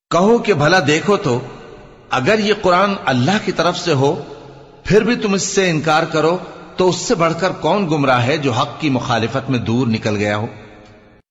कहो कि भला देखो तो, अगर ये कुरान अल्लाह की तरफ से हो फिर भी तुम इससे इनकार करो, तो उससे बढ़कर कौन गुमराह है जो हक की मुखालिफत में दूर निकल गया हो।